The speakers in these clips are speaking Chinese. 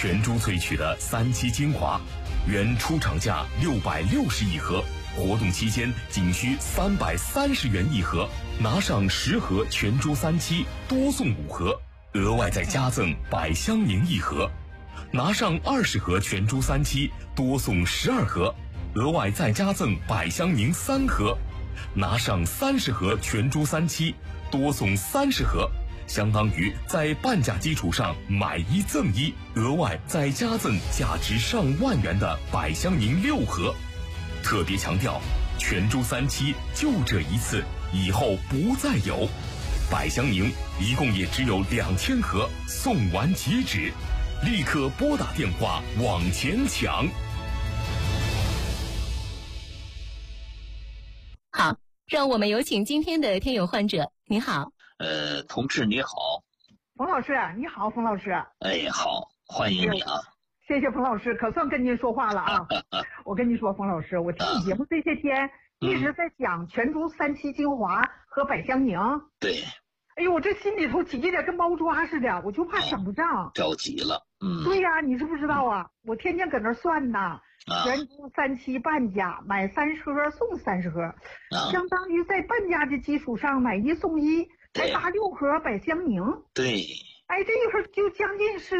全株萃取的3期精华，原出厂价660一盒，活动期间仅需330元一盒，拿上10盒全株3期，多送5盒，额外再加赠百香凝一盒；拿上20盒全株3期，多送12盒，额外再加赠百香凝3盒；拿上30盒全株3期，多送30盒。相当于在半价基础上买1赠1，额外再加赠价值上万元的百香凝6盒。特别强调，全株3期就这一次，以后不再有。百香凝一共也只有2000盒，送完即止，立刻拨打电话往前抢。 好，让我们有请今天的听友患者。你好。 同志你好。 冯老师你好。冯老师， 哎，好，欢迎你啊。 谢谢冯老师，可算跟您说话了啊。我跟您说，冯老师，我听你节目这些天一直在讲全株3期精华和百香凝。 对。 哎呦，我这心里头急得跟猫抓似的，我就怕省不上， 着急了。 对呀，你知不知道啊？我天天搁那算呢，全株3期半价，买30盒送30盒，相当于在半价的基础上买1送1，才打6盒百香凝。 对。 哎，这一盒就将近是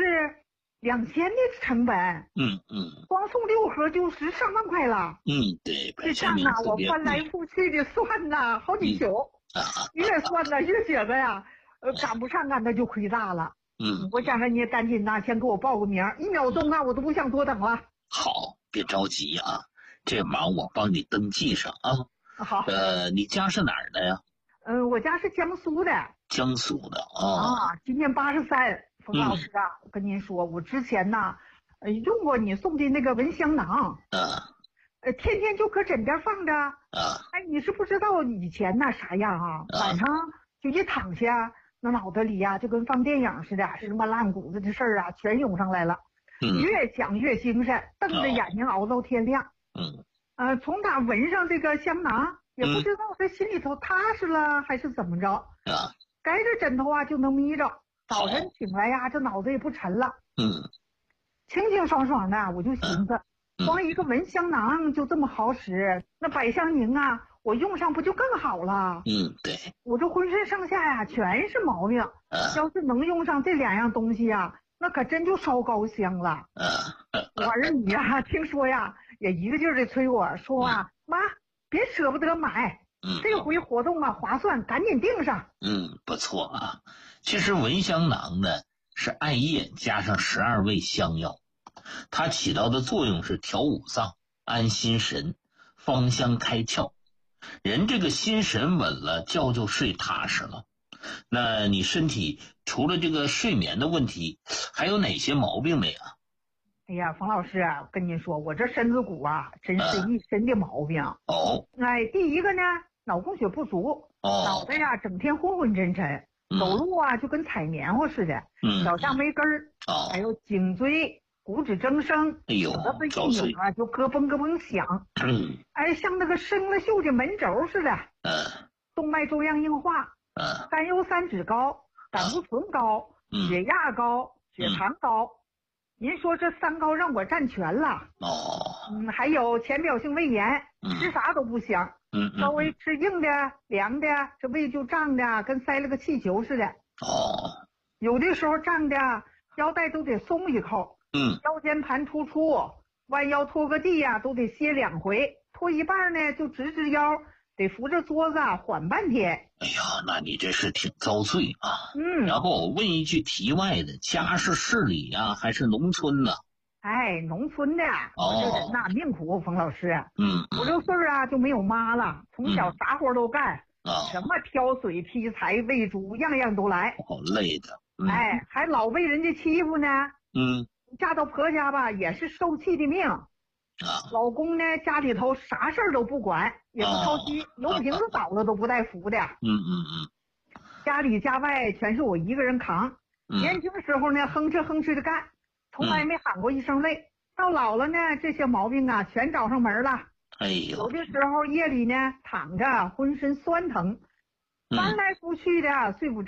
2000的成本。光送6盒就是上万块了。 对。 这账啊，我翻来覆去的算呐，好几宿。越算呢越觉得呀，赶不上啊，那就亏大了。我想着你也赶紧呐，先给我报个名，1秒钟啊，我都不想多等了。 好，别着急啊，这忙我帮你登记上啊。 好。 你家是哪儿的呀？ 我家是江苏的。 江苏的啊。 今年83。冯老师啊，我跟您说，我之前呐，用过你送的那个蚊香囊。天天就搁枕边放着。哎，你是不知道以前那啥样啊？晚上就一躺下，那脑袋里呀就跟放电影似的，什么烂谷子的事儿啊，全涌上来了。越想越精神，瞪着眼睛熬到天亮。从打闻上这个香囊，也不知道这心里头踏实了还是怎么着。盖着枕头啊就能眯着，早晨醒来呀，这脑子也不沉了。清清爽爽的，我就寻思。光一个蚊香囊就这么好使，那百香凝啊，我用上不就更好了？ 对。我这浑身上下呀全是毛病，要是能用上这2样东西啊，那可真就烧高香了。我儿女呀，听说呀，也一个劲儿的催我说啊，妈，别舍不得买，这回活动啊划算，赶紧订上。 不错啊。其实蚊香囊呢是艾叶加上12味香药。它起到的作用是调五脏、安心神、芳香开窍。人这个心神稳了，觉就睡踏实了。那你身体除了这个睡眠的问题，还有哪些毛病没有？ 哎呀，冯老师啊，我跟您说，我这身子骨啊，真是一身的毛病。哎，第一个呢，脑供血不足，脑袋呀整天昏昏沉沉，走路啊就跟踩棉花似的，脚下没根儿，还有颈椎。骨质增生，脖子一扭啊就咯嘣咯嘣响，哎，像那个生了锈的门轴似的。动脉粥样硬化，甘油三酯高，胆固醇高，血压高，血糖高。您说这3高让我占全了。还有浅表性胃炎，吃啥都不香，稍微吃硬的、凉的，这胃就胀的跟塞了个气球似的。有的时候胀的腰带都得松一口。腰间盘突出，弯腰拖个地呀都得歇2回，拖一半呢就直腰，得扶着桌子缓半天。 哎呀，那你这是挺遭罪啊。然后我问一句题外的，家是市里呀还是农村呢？ 哎，农村的。我这人呐命苦，冯老师。5、6岁啊就没有妈了，从小啥活都干。什么挑水劈柴喂猪样样都来。 好累的。 哎，还老被人家欺负呢。嫁到婆家吧，也是受气的命。老公呢，家里头啥事儿都不管，也不操心，油瓶子倒了都不带扶的。家里家外全是我一个人扛。年轻时候呢，哼哧的干，从来没喊过一声累。到老了呢，这些毛病啊，全找上门了。有的时候夜里呢，躺着浑身酸疼，翻来覆去的睡不着，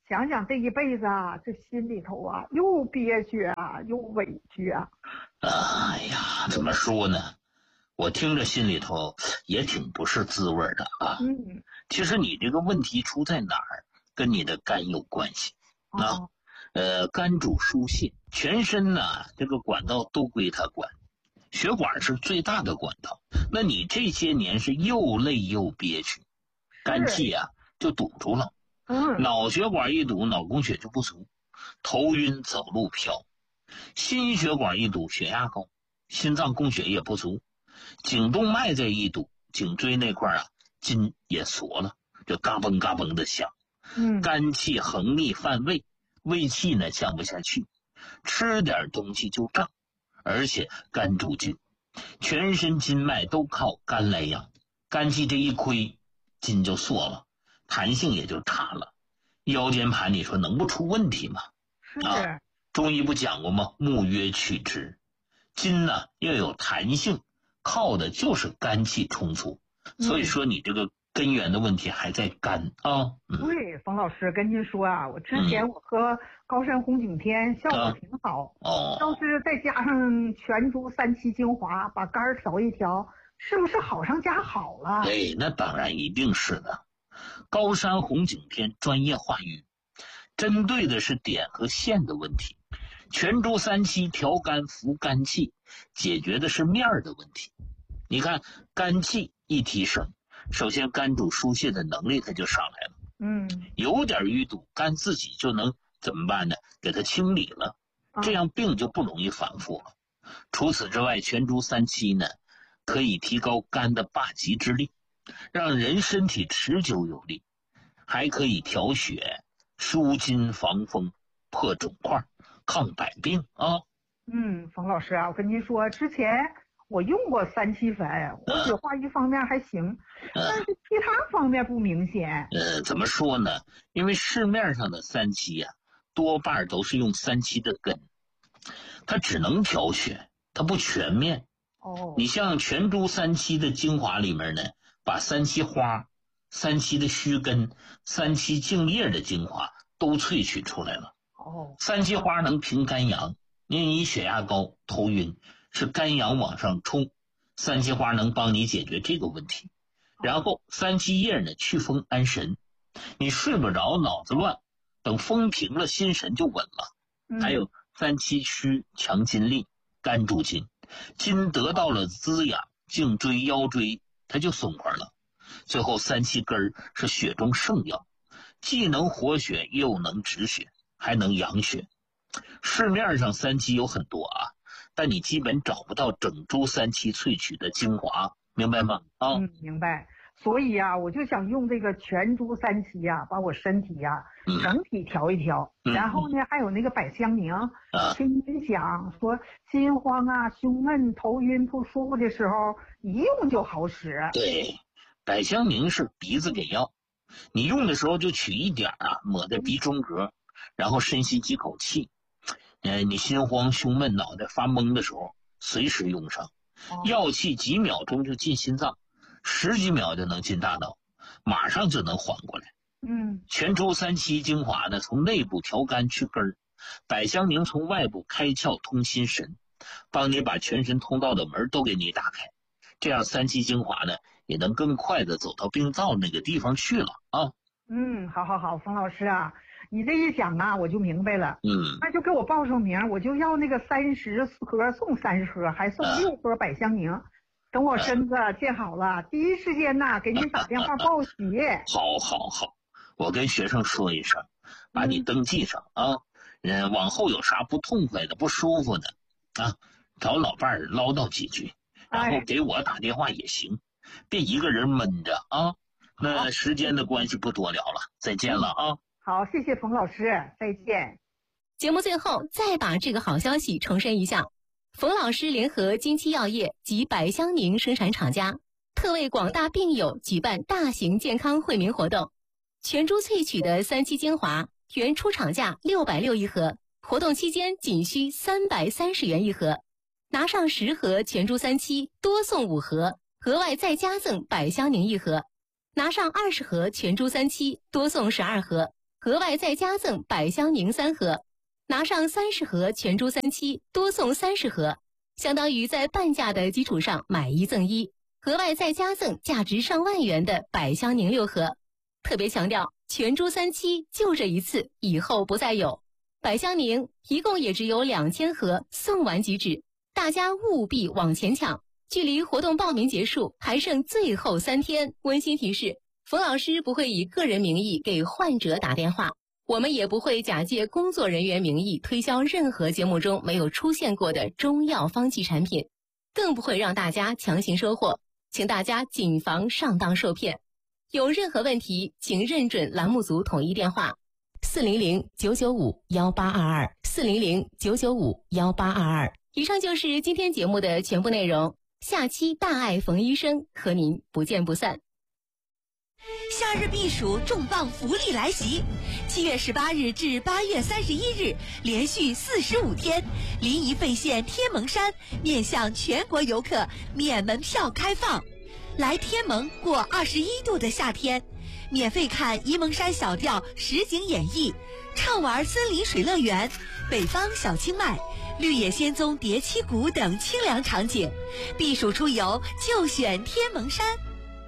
想想这一辈子啊，这心里头啊又憋屈啊又委屈啊。 哎呀，怎么说呢？我听着心里头也挺不是滋味的啊。其实你这个问题出在哪儿，跟你的肝有关系啊。肝主疏泄，全身呢这个管道都归它管，血管是最大的管道。那你这些年是又累又憋屈，肝气啊就堵住了。脑血管一堵，脑供血就不足，头晕走路飘；心血管一堵，血压高，心脏供血也不足。颈动脉这一堵，颈椎那块啊筋也缩了，就嘎嘣嘎嘣的响。肝气横逆犯胃，胃气呢降不下去，吃点东西就胀，而且肝主筋，全身筋脉都靠肝来养，肝气这一亏，筋就缩了，弹性也就差了，腰间盘你说能不出问题吗？ 是中医不讲过吗？木曰曲直，筋呢要有弹性，靠的就是肝气充足。所以说你这个根源的问题还在肝啊。 对，冯老师跟您说啊，我之前我喝高山红景天效果挺好。要是再加上全株3七精华，把肝调一调，是不是好上加好了？ 那当然一定是的。高山红景天专业化瘀，针对的是点和线的问题。全株3七调肝扶肝气，解决的是面的问题。你看肝气一提升，首先肝主疏泄的能力它就上来了。有点淤堵，肝自己就能怎么办呢？给它清理了，这样病就不容易反复了。除此之外，全株3七呢可以提高肝的霸极之力，让人身体持久有力，还可以调血、舒筋防风、破肿块、抗百病啊。 冯老师啊，我跟您说，之前我用过3七粉，我血化瘀方面还行，但是其他方面不明显。 怎么说呢？因为市面上的3七啊，多半都是用3七的根，它只能调血，它不全面。你像全株3七的精华里面呢，把3七花、3七的须根、3七茎叶的精华都萃取出来了。3七花能平肝阳，因为你血压高、头晕，是肝阳往上冲，3七花能帮你解决这个问题。然后3七叶呢，祛风安神，你睡不着，脑子乱，等风平了，心神就稳了。还有3七须强筋力，肝主筋，筋得到了滋养，颈椎腰椎它就松快了。最后3七根是血中圣药，既能活血又能止血，还能养血。市面上3七有很多啊，但你基本找不到整株3七萃取的精华，明白吗？ 明白。所以啊，我就想用这个全株3七啊，把我身体啊整体调一调。然后呢，还有那个百香凝，听您讲说心慌啊、胸闷、头晕不舒服的时候，一用就好使。 对，百香凝是鼻子给药，你用的时候就取一点啊，抹在鼻中隔，然后深吸几口气。你心慌、胸闷、脑袋发懵的时候，随时用上。药气几秒钟就进心脏，10几秒就能进大脑，马上就能缓过来。全株3七精华呢，从内部调肝去根儿，百香凝从外部开窍通心神，帮你把全身通道的门都给你打开。这样3七精华呢，也能更快的走到病灶那个地方去了啊。 好，冯老师啊，你这一讲啊，我就明白了。那就给我报上名，我就要那个30盒送30盒，还送6盒百香凝。等我身子见好了，第一时间呐给您打电话报喜。 好，我跟学生说一声，把你登记上啊。往后有啥不痛快的、不舒服的啊，找老伴儿唠叨几句，然后给我打电话也行，别一个人闷着啊。那时间的关系不多聊了，再见了啊。 好，谢谢冯老师，再见。 节目最后再把这个好消息重申一下，冯老师联合金七药业及百香凝生产厂家，特为广大病友举办大型健康惠民活动。全株萃取的3七精华，原出厂价660一盒，活动期间仅需330元一盒。拿上10盒全株3七，多送5盒，额外再加赠百香凝1盒。拿上20盒全株3七，多送12盒， 额外再加赠百香宁3盒，拿上30盒全株3期，多送30盒，相当于在半价的基础上买1赠1，额外再加赠价值上万元的百香宁6盒。特别强调，全株3期就这一次，以后不再有。百香宁一共也只有2000盒，送完即止，大家务必往前抢。距离活动报名结束还剩最后3天，温馨提示，冯老师不会以个人名义给患者打电话，我们也不会假借工作人员名义推销任何节目中没有出现过的中药方剂产品，更不会让大家强行收货，请大家谨防上当受骗。有任何问题，请认准栏目组统一电话400-995-1822 400-995-1822。以上就是今天节目的全部内容，下期大爱冯医生和您不见不散。 夏日避暑重磅福利来袭！7月18日至8月31日，连续45天，临沂费县天门山面向全国游客免门票开放。来天门过21度的夏天，免费看沂蒙山小调实景演绎，畅玩森林水乐园、北方小清迈、绿野仙踪叠七谷等清凉场景。避暑出游就选天门山。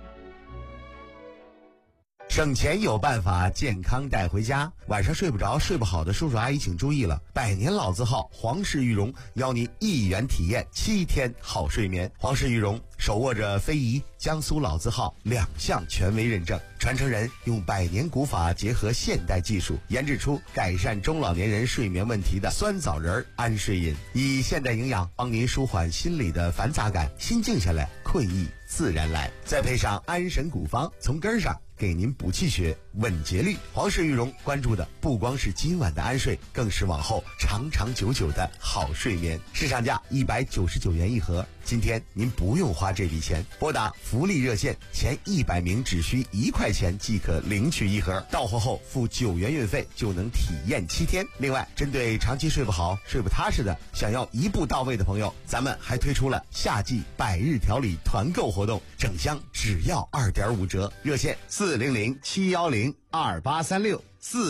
省钱有办法，健康带回家。晚上睡不着、睡不好的叔叔阿姨请注意了，百年老字号皇氏玉荣邀您1元体验7天好睡眠。皇氏玉荣手握着非遗、江苏老字号2项权威认证，传承人用100年古法结合现代技术，研制出改善中老年人睡眠问题的酸枣仁安睡饮，以现代营养帮您舒缓心理的繁杂感，心静下来，困意自然来。再配上安神古方，从根上给您补气血、稳节律。皇氏玉荣关注的不光是今晚的安睡，更是往后长长久久的好睡眠。市场价199元一盒，今天您不用花这笔钱，拨打福利热线，前100名只需1块钱即可领取一盒，到货后付9元运费就能体验7天。另外，针对长期睡不好、睡不踏实的，想要一步到位的朋友，咱们还推出了夏季100日调理团购活动，整箱只要2.5折，热线400-710-2836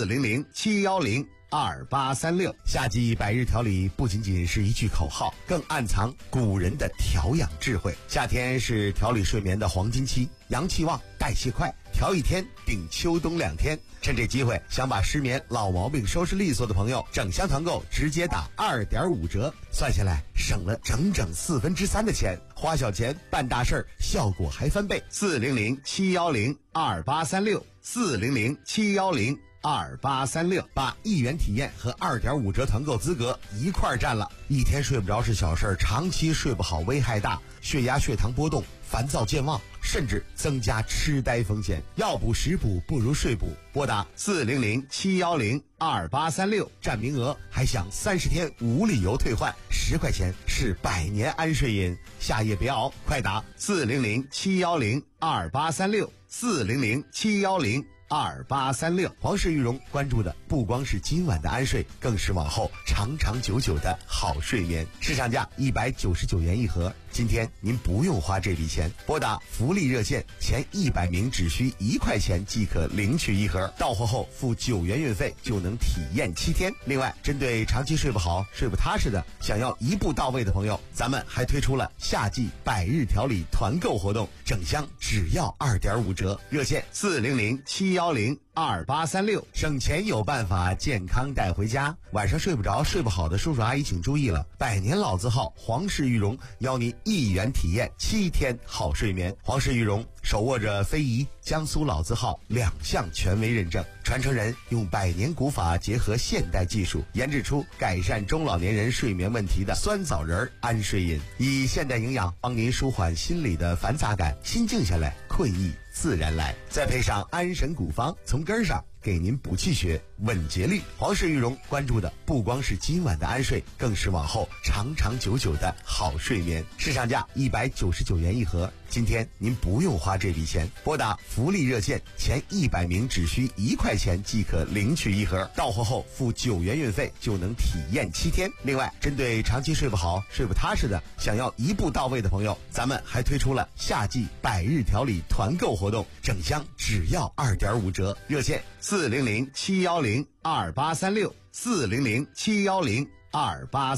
400-710-2836。夏季100日调理不仅仅是一句口号，更暗藏古人的调养智慧。夏天是调理睡眠的黄金期，阳气旺，代谢快，调1天顶秋冬2天。趁这机会，想把失眠老毛病收拾利索的朋友，整箱团购直接打2.5折，算下来省了整整3/4的钱。花小钱办大事，效果还翻倍。400-710-2836 400-710-2836，把1元体验和2.5折团购资格一块占了。一天睡不着是小事，长期睡不好危害大，血压血糖波动，烦躁健忘，甚至增加痴呆风险。药补食补不如睡补，拨打400-710-2836占名额，还享30天无理由退换，10块钱是100年安睡饮。夏夜别熬，快打400-710-2836 400-710-2836。皇氏玉荣关注的不光是今晚的安睡，更是往后长长久久的好睡眠。市场价199元一盒，今天您不用花这笔钱，拨打福利热线，前100名只需1块钱即可领取一盒，到货后付9元运费就能体验7天。另外，针对长期睡不好、睡不踏实的，想要一步到位的朋友，咱们还推出了夏季100日调理团购活动，整箱只要2.5折，热线400-710-2836。省钱有办法，健康带回家。晚上睡不着、睡不好的叔叔阿姨请注意了，百年老字号皇氏玉荣邀您1元体验7天好睡眠。皇氏玉荣手握着非遗、江苏老字号2项权威认证，传承人用100年古法结合现代技术，研制出改善中老年人睡眠问题的酸枣仁安睡饮，以现代营养帮您舒缓心理的繁杂感，心静下来，困意自然来。再配上安神古方，从根上给您补气血、稳节律。皇氏玉荣关注的不光是今晚的安睡，更是往后长长久久的好睡眠。市场价199元一盒，今天您不用花这笔钱，拨打福利热线，前100名只需1块钱即可领取一盒，到货后付9元运费就能体验7天。另外，针对长期睡不好、睡不踏实的，想要一步到位的朋友，咱们还推出了夏季100日调理团购活动。 活动，整箱只要2.5折。热线400-710-2836，400-710-2836。